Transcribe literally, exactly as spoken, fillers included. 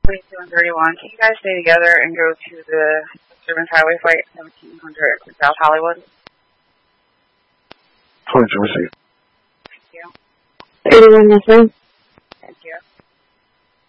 twenty-two and thirty-one. Can you guys stay together and go to the Disturbance Highway Flight seventeen hundred to South Hollywood? twenty-two, receive. Thank you. thirty-one, yes, ma'am.